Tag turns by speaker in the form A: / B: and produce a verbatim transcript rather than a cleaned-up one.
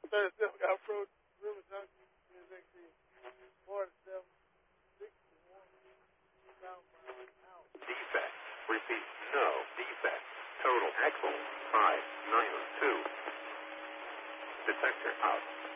A: thirty-seven got approached River Junction, is actually forty-seven sixty-one southbound out.
B: Defect. Repeat, no defect. Total axle five nine two. Detector out.